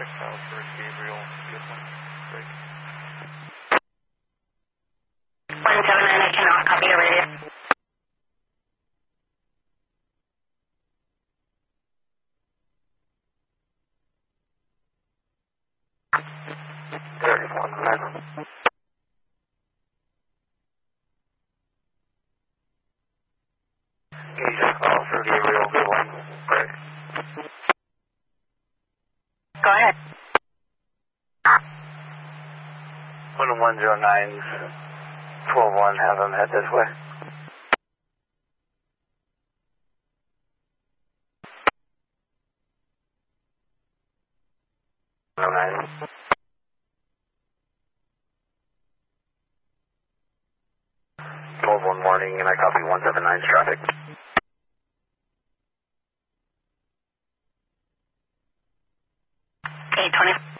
check file for Gabriel Gibson. Great. 179, I cannot copy the radio. Can you just call for Gabriel Goodwin? Great. Go ahead. 109's 12-1, have them head this way. One morning, and I copy 179's traffic. 820.